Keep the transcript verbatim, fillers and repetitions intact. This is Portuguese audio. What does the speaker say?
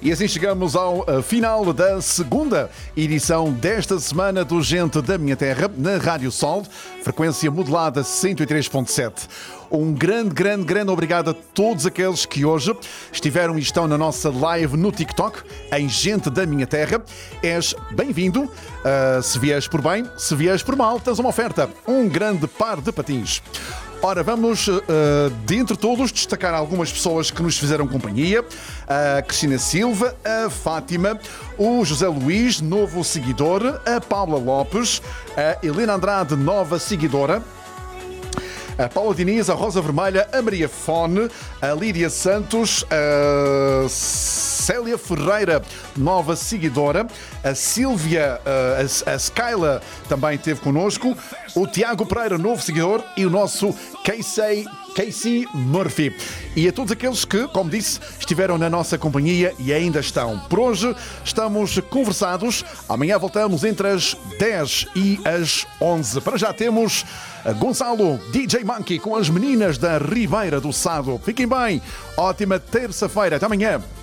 E assim chegamos ao uh, final da segunda edição desta semana do Gente da Minha Terra, na Rádio Sol, frequência modulada cento e três ponto sete. Um grande, grande, grande obrigado a todos aqueles que hoje estiveram e estão na nossa live no TikTok, em Gente da Minha Terra. És bem-vindo. Uh, se vieres por bem, se vieres por mal, tens uma oferta. Um grande par de patins. Ora, vamos, uh, de entre todos, destacar algumas pessoas que nos fizeram companhia. A Cristina Silva, a Fátima, o José Luís, novo seguidor, a Paula Lopes, a Helena Andrade, nova seguidora, a Paula Diniz, a Rosa Vermelha, a Maria Fone, a Lídia Santos, a Célia Ferreira, nova seguidora, a Sílvia, a, a Skyla também esteve connosco, o Tiago Pereira, novo seguidor, e o nosso Casey, Casey Murphy. E a todos aqueles que, como disse, estiveram na nossa companhia e ainda estão. Por hoje estamos conversados. Amanhã voltamos entre as dez e as onze. Para já temos Gonçalo, D J Monkey, com as meninas da Ribeira do Sado. Fiquem bem. Ótima terça-feira. Até amanhã.